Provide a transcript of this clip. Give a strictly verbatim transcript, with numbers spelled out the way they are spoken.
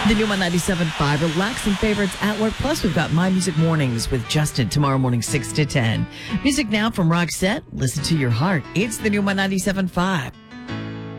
The new one ninety-seven point five, relaxing favorites at work. Plus, we've got My Music Mornings with Justin tomorrow morning, six to ten. Music now from Roxette. Listen to your heart. It's the new one ninety-seven point five.